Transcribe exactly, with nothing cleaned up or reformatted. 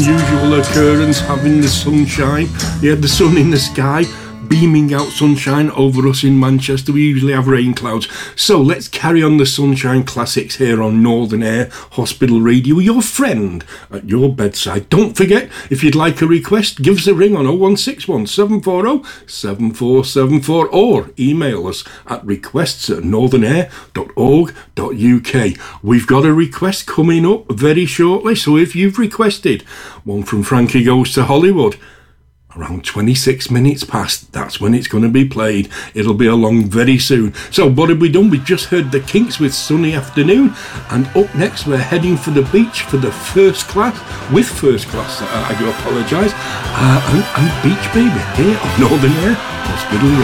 Usual occurrence, having the sunshine. Yeah, the sun in the sky, beaming out sunshine over us in Manchester. We usually have rain clouds. So let's carry on the sunshine classics here on Northern Air Hospital Radio, your friend at your bedside. Don't forget, if you'd like a request, give us a ring on oh one six one, seven four oh, seven four seven four or email us at requests at northernair dot org dot uk. We've got a request coming up very shortly, so if you've requested one from Frankie Goes to Hollywood, around twenty-six minutes past, that's when it's going to be played. It'll be along very soon. So what have we done? We've just heard the Kinks with Sunny Afternoon, and up next we're heading for the beach for the first class, with first class, uh, I do apologise, uh, and, and Beach Baby here on Northern Air Hospital Radio.